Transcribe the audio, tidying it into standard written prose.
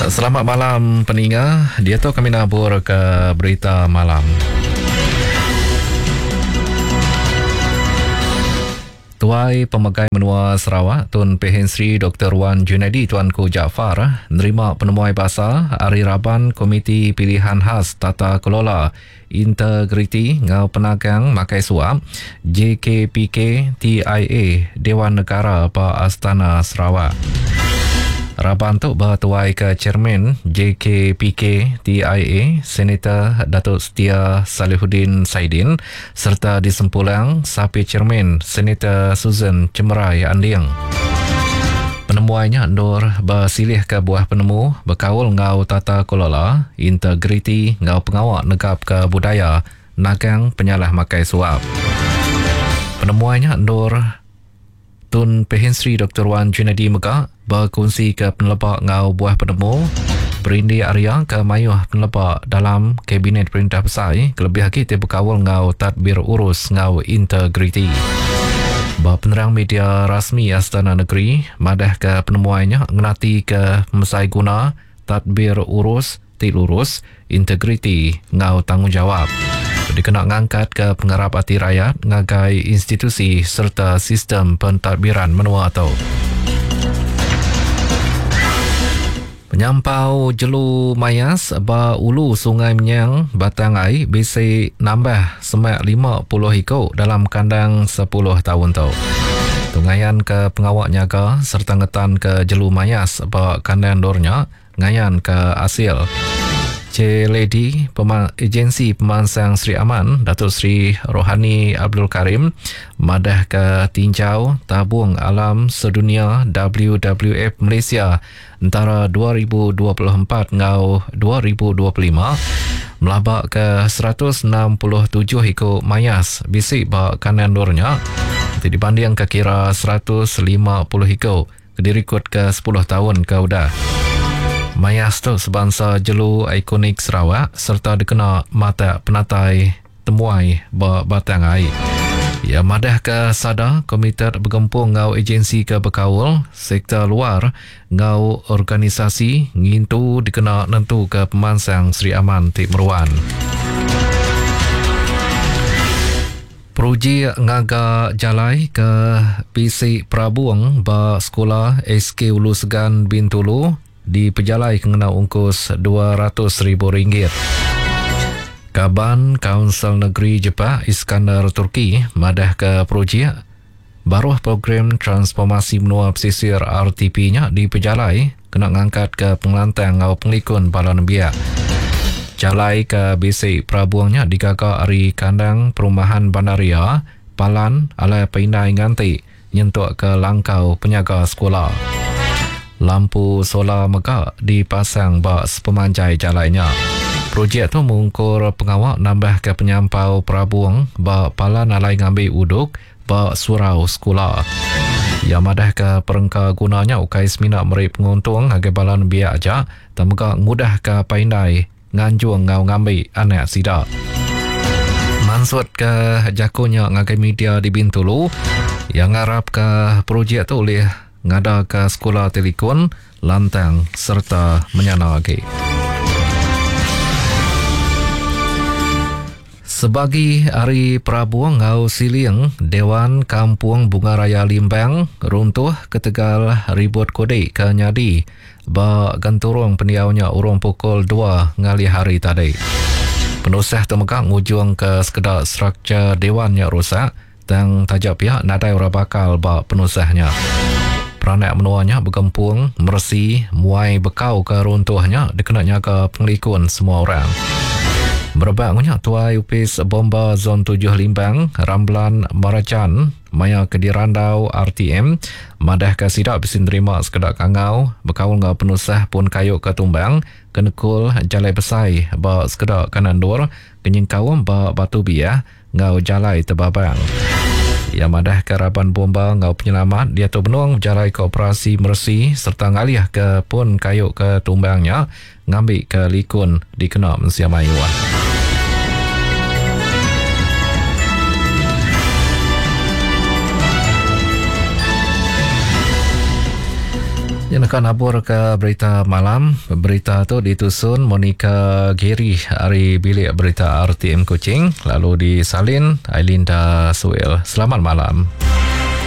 Selamat malam peninga. Dia tu kami nabur ke berita malam. Tuai Pemegai Menua Sarawak Tun Pehen Sri Dr. Wan Junaidi Tuanku Jaafar menerima penemuan bahasa Hari Raban Komiti Pilihan Khas Tata Kelola Integriti Ngau Penagang Makai Suap JKPK TIA Dewan Negara Pa Astana Sarawak. Raban tu bertuai ke Chairman JKPK TIA Senator Datuk Setia Salihuddin Saidin serta disempulang sapi Chairman Senator Susan Cemerai Anding. Penemuannya Nur bersilih ke buah penemu berkawal ngau tata kelola integriti ngau pengawal negap ke budaya nagang penyalah makai suap. Penemuannya Nur Tun Pehen Sri Dr. Wan Junaidi Megak berkongsi ke penelepak ngau buah penemu berindi area ke mayuh penelepak dalam Kabinet Perintah Besar kelebih lagi dia berkawal ngau tadbir urus ngau integriti. Penerang media rasmi Astana Negeri madah ke penemuannya ngenati ke mesai guna tadbir urus tilurus integriti ngau tanggungjawab. Dikena ngangkat ke pengarap hati rakyat ngagai institusi serta sistem pentadbiran menua atau penyampau jelu mayas ba ulu Sungai Menyang Batangai bisi nambah semak 50 hikau dalam kandang 10 tahun tau. Tungayan ke pengawak nyaga serta ngetan ke jelu mayas ba kandang dornya ngayan ke asil. Lady Agensi Pemansang Sri Aman Datuk Sri Rohani Abdul Karim madah ke tinjau tabung alam sedunia WWF Malaysia antara 2024 ngau 2025 melabak ke 167 hikau mayas bisik bak kanan dornya dibanding ke kira 150 hikau dirikut ke 10 tahun ke udah. Mayas tu sebangsa jelu ikonik Sarawak serta dikena mata penatai temuai Batangai. Ya madah ke sada komite bergempung ngau agensi ke berkawal sektor luar ngau organisasi ngintu dikena nentu ke pemansang Sri Aman Tik Meruan. Peruji ngaga jalai ke PC Prabuang ba sekolah SK Ulu Segan Bintulu di pejalai kena ungkus RM200,000. Kaban Kaunsil Negeri Jepah Iskandar Turki madah ke projek baruh program transformasi menua pesisir RTP-nya di pejalai kena ngangkat ke pengelantang ngau penglikun balan biak. Jalai ke basic Prabuangnya digagak hari kandang perumahan Bandaria Palan ala Painai Nganti nyentuk ke langkau penyaga sekolah. Lampu solar megak dipasang bak pemanjai jalannya. Projek tu mengukur pengawak nambah ke penyampau Prabuang bak Palan alai ngambil uduk bak surau sekolah. Yang madah ke perengka gunanya ukai semina meri penguntung agar balan biak ajak dan megak mudah ke paindai nganjung ngau ngambil anak sidak. Mansut ke jakunya ngagai media di Bintulu yang ngarap ke projek tu oleh ngada ke sekolah telekon, lantang serta menyana lagi. Sebagi hari Prabuang ngau siling, Dewan Kampung Bunga Raya Limbang runtuh ketegal ribut kode ke nyadi ba ganturung peniaunya urung pukul 2 ngali hari tadi. Penusah temegang ujung ke sekedar struktur dewannya rosak dan tajak pihak nadai ora bakal ba penusahnya. Peranak menuanya bergempung, mersi, muai bekau ke runtuhnya dikenanya ke penglikun semua orang. Berbaknya Tuai Upis Bomba Zon 7 Limbang, Ramlan Maracan, Maya Kedirandau RTM, madah ke sidak bisin terima sekedar kangau, bekau ngau penusah pun kayuk ke tumbang, kenekul jalai besai, ba sekedar kanandur, kenyingkawam ba batu biah, ngau jalai tebabang. Yang madah ke Raban Bomba ngau penyelamat dia tu benuang jalai kooperasi mersi serta ngaliah ke pun kayuk ke tumbangnya ngambil ke likun dikena mensia mayuan. Yang akan nabur ke berita malam. Berita tu ditusun Monica Giri dari bilik berita RTM Kuching, lalu disalin Ailinda Suil. Selamat malam.